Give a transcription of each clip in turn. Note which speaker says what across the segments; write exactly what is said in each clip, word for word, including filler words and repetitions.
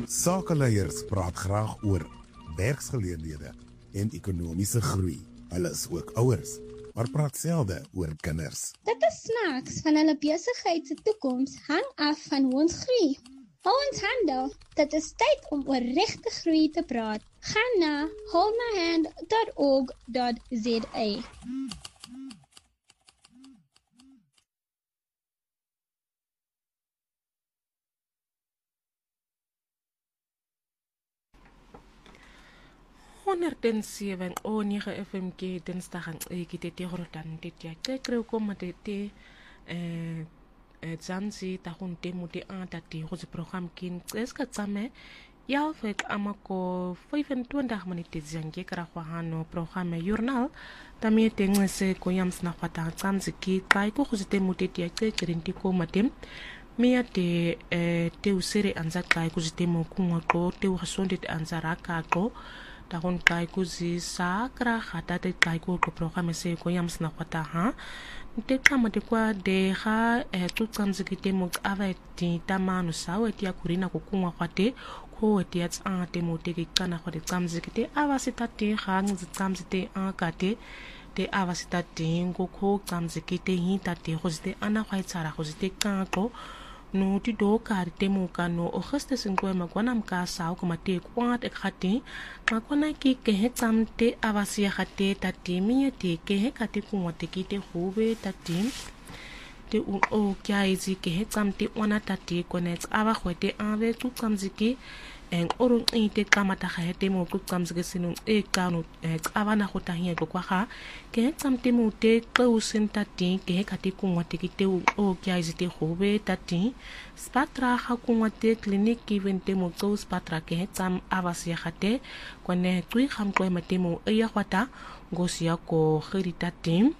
Speaker 1: Sakeleiers praat graag oor werksgeleenthede en ekonomiese groei. Hulle is ook ouers, maar praat selde oor kinders.
Speaker 2: Dit is snaaks van hulle besigheid se toekoms hang af van hoe ons groei. Hou ons hande, dit is tyd om oor regte groei te praat. Gaan na hold my hand dot org dot za.
Speaker 3: honderd en sewe o nege F M K dinsdag en ek het dit grotan dit ja ek kry kom met dit eh Zanzi ta honte muti antati go se program kin eska tsame ya fek amako vyfentwintig minute zange kra go hano program journal tamie tengse ko yams na fata Zanzi ki kai ko go se te muti ya ke krinti ko matem mia te eh te usere anza kai ko se te mo kunwa ko te u hasonde anza raka ko ta hon kai ko zi sakra hata te kai ko program se ko yams na fata ha te kama te kwa de ha e tu tsamzi ki te mo ava ti tamanu sawe ti akurina ko kunwa kwate ko ti ats a te mo te ki kana kwa te tsamzi ki te ava sita te ha ngi tsamzi te a ka te te ava sita te ngo ko tsamzi ki te hita te ho te ana kwa tsara ho te ka ko no ti do ka te mo ka no o geste sin ko ma kwana mka sa ko ma te kwat ek khati ma kwana ki ke he tsam te ava sia khate ta ti mi te ke he ka te kunwa te ki te hobe ta ti te u o kya izi ke he tsam te ona ta ti connect ava khote ave tu tsam ziki en orun ite kamata ga te mo ku tsam ziki sinu e kanu ava na khota hi ko kwa ga ke tsam te mo te tlo sin ta ti ke ka te kunwa te ki te u o kya izi te hobe ta ti spatra ha kunwa te clinic given te mo tso spatra ke tsam ava sia khate kone tui kham ko ma te mo e ya khwata ngosia ko khirita tim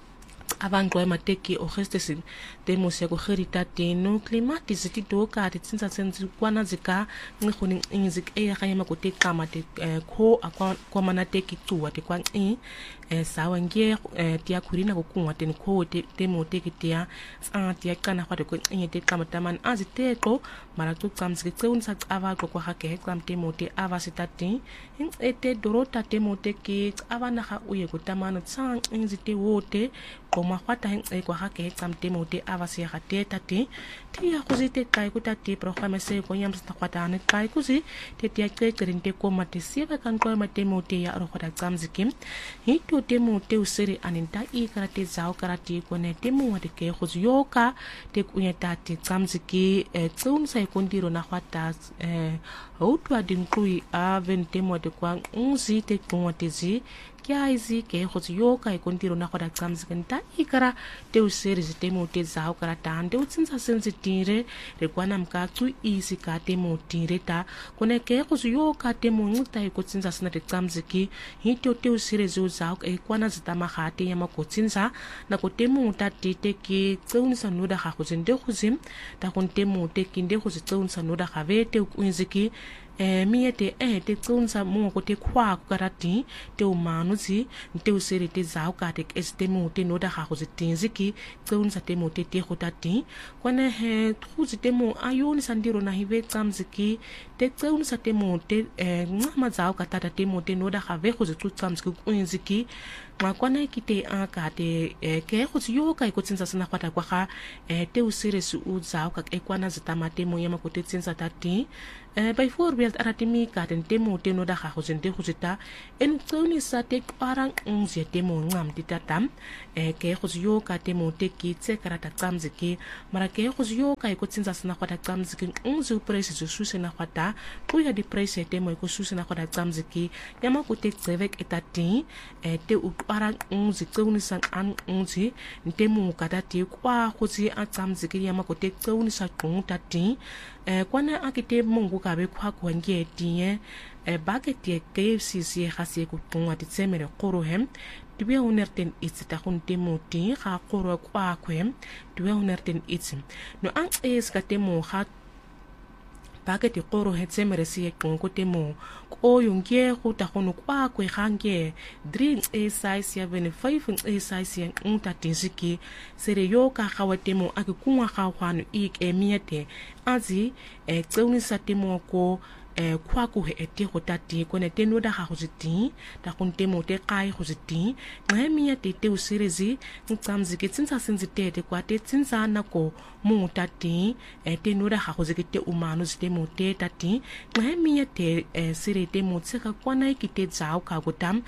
Speaker 3: avant ko mateki o gestesin demo se ko gerita te no klimatis ti do ka te tsinsa tsenzi kwana zika ngkhoni inzik e ya kanya ko te kama te ko akwa kwa mana te ki tuwa te kwa e sawa nge ti akurina ko kunwa te ko te demo te ki te a ti kana kwa te ko e te kama taman azite ko mara tu tsamzi ke unsa ava ko kwa ke kam te mo te ava sitati in ete dorota te mo te ki ava na ga uye ko tamano tsang inzite wote ko ma khwata hin e kwa ke kam te mo te ava sia ga te tate ti ya go zite kai ko tate program se ko yam sta khwata ne kai ko zi te ti ke krinte ko ma te se ba kan ko ma te mo te ya ro khwata tsamzi kim hi to te mo te usere aninta i karate zao karate ko ne te mo te ke go yoka te ku ya tate tsamzi ki e tsum sai kondiro na khwata eh outwa dinkui a vente mo te kwa unzi te ko te zi kya izi ke go yoka e kondiro na khwata tsamzi kenta ikara te usere zite mo te zao karata ande utsinza sensitire re kwana mka tu isi ka te mo tire ta kone ke go yoka te mo nguta e ko tsinza sina te tsamzi ki hito te usere zo zao e kwana zita ma khate ya ma ko tsinza na ko te mo ta te te ki tsaunisa no da ga go zinde go zim ta kon te mo te ki nde go tsaunisa no da ga vete uinziki eh miete eh te tsaunisa mo ko te khwa ko karati te o manuzi te usere te zao ka te este mo te no da ga go zitinziki tsaunisa te mo te te go tati kwana he thuzi te mo ayoni sandiro na hive tsamziki te tsaunisa te mo te eh ngama zao ka tata te mo te no da ga ve go zitsamziki uinziki ngakwana ki te a ka te ke go yo ka ko tsinsa sana kwata kwa ga te usere su u zao ka e kwana zitamate mo yama ko te tsinsa tati eh byvoorbeeld aratimi ka ten temo te no da ga go zente go zita en tsoni sa te parang nze temo ngam titatam eh ke go yo ka temo te ki tse karata tsamziki mara ke go yo ka ko tsinsa sana kwata tsamziki nze price zo su sena kwata ko ya di price temo ko su sena kwata tsamziki yama ko te tsevek etati eh te u parang nze tsoni san an nze temo kata te kwa go tsi a tsamziki yama ko te tsoni sa tati eh kwana akite mungu ka be kwa kwa nge tie e baget ye K F C si ga se ko tungwa di tsemere koro hem dibe unerten itsi ta hunte moti ga koro kwa kwem dibe unerten itsi no ang es ka temo ha baget ye koro he tsemere si ko ko temo ko yunge go ta gono kwa kwe gange three a size ya bene five a size ya unta tinsiki sere yo ka ga wa temo akikungwa ga gwano ik emiete azi e tseuni sa temo ko eh kwa ku he ete go tati kone te no da go ziti da go nte mo te kai go ziti nge mi ya te te usirezi ntsamzi ke tsinsa senzite te kwa te tsinsa na ko mo tati e te no da go zikite umano zite mo te tati nge mi ya te sire te mo tseka kwana ki te zao ka go tam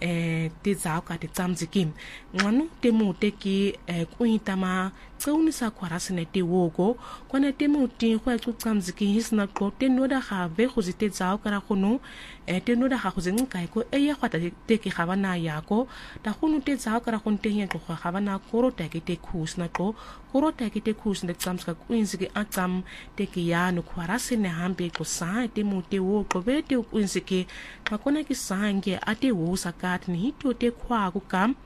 Speaker 3: e te zao ka te tsamzi kim ngano te mo te ki kuitama tsauni sa kwarasine te wogo kwana te mo te go tsu tsamzi ki hisna ko te no da ga ve go zite zao kara gono e te no da ga go zeng kai ko e ya gwata te ke ga bana ya ko ta gono te zao kara go nteng ya go ga bana koro ta ke te khusna ko koro ta ke te khusna tsams ka kuinzi ke atam te ke ya no kwarasine hambe ko sa te mo te wo ko ve te kuinzi ke ka kona ke sange ate wo sakat ni to te khwa ku kam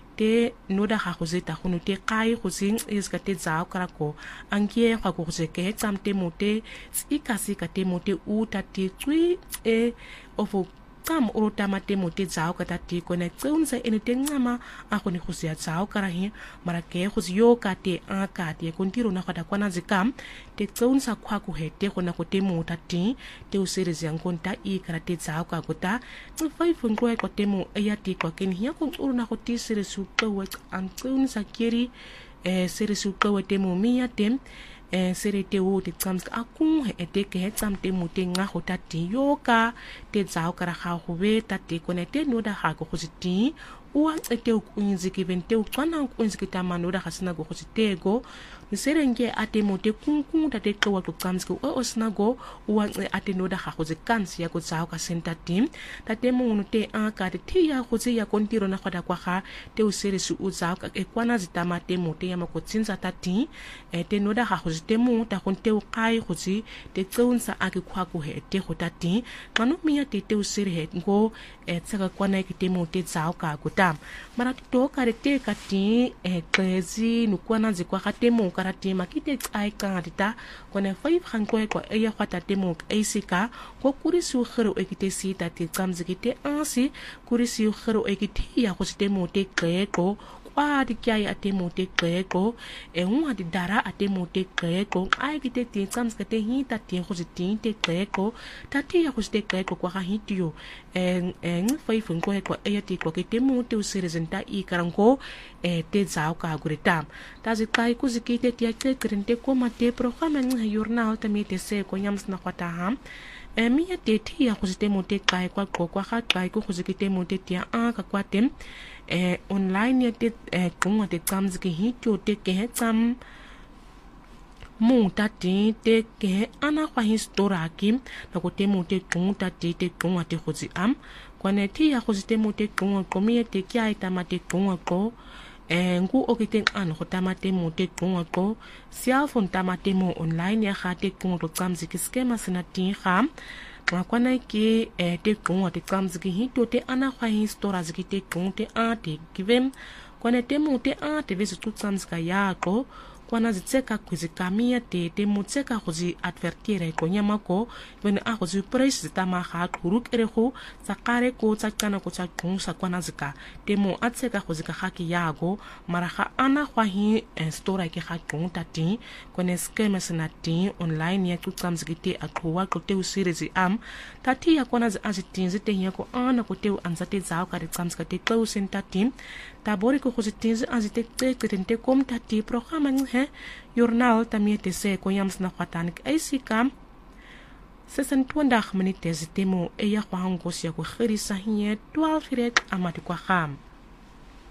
Speaker 3: te no da ga go zeta gono te kai go sing is ka te zao kara ko angie ga go se ke tsam te mo te ikasi ka te mo te u ta te tsui e ofo kam o tama te mo te zao ka ta te ko na tsunsa ene te ngama a go ni go se zao kara hi mara ke go yo ka te a ka te ko ntiro na ga kwana zikam te tsunsa kwa ku he te go na go te mo ta te te o se re zang konta i kara te zao ka go ta fai fungwe ko te mo e ya te ko ken hi ko o na go te se re su ko an tsunsa kiri e se re su ko te mo mi ya tem e sere te o te tsams a ku he te ke he tsam te mo te nga go ta ti yo ka te zao kara ga go be ta te ko ne te no da ga go go ti o a te o kunzi ke vente o tswana o kunzi ke ta mano da ga sina go go te go ni sere nge a te mo te kunku ta te ko to tsams ko o sina go o a te no da ga go ze kansi ya go zao ka senta tim ta te mo no te a ka te ti ya go ze ya kontiro na goda kwa ga te o sere su o zao ka e kwana zitama te mo te ya mo ko tsinza ta ti e te no da ga go te mo ta go te o kai go zi te tsunsa a ke kwa go he te go ta ti mano mi ya te te o sere he go e tsaka kwana ke te mo te zao ka go ta mara to ka re te ka ti e klezi no kwana zi kwa ga te mo ka ra ti ma ki te ai ka ta kone five gaan ko ko e ya kwata te mo e sika ko kuri su gero e ki te si ta te tsamzi ki te ansi kuri su gero e ki te ya go te mo te kleko pa di kia ate mo te kleko e un adi dara ate mo te kleko ai ki te te tsams ka te hi ta te go te te kleko ta te ya go te kleko kwa ga hitio en en fai fun ko ko e te ko ke te mo te usirezenta i karango e te zao ka guritam ta zi kai ku zi ki te te te krente ko ma te programa ni jornal ta mi te se ko nyams na kwata ham e mi te te ya go te mo te kai kwa ko kwa ga kai ko go zi ki te mo te te a ka kwa tem e online ya te e kunga te tsams ki hitio te ke tsam mo ta te te ke ana kwa histora ki na ko te mo te kunga te te kunga te go zi am kwane ti ya go te mo te kunga ko mi te ki ai ta ma te kunga ko e ngu o ki te an go ta ma te mo te kunga ko sia fon ta ma te mo online ya ga te kunga to tsams ki skema sina ti ga ma kwana ki e te kunga te tsams ki hito te ana kwa histora zi ki te kunga te a te givem kwane te mo te a te vesi tu tsams ka ya ko kwana zitseka kuzikamia te te motseka go zi advertire ko nyama ko bene a go zi price zita ma ga kuruk ere go tsa kare ko tsa kana ko tsa kunsa kwana zika te mo atseka go zika ga ki yago mara ga ana gwa hi store ke ga kunta ti kone skema sina ti online ya tu tsams gite a khowa ko te series am tati ya kwana zi azitinzi te ya ko ana ko te anzate zao ka re tsams ka te close center team ta bori ko go zitinzi azite te te kom tati programa he jornal tamie te se ko yams na kwatanik ai sikam sesen twintig minute zitemo e ya kwa ngos ya ko gerisa hier twaalf rek amati kwa gam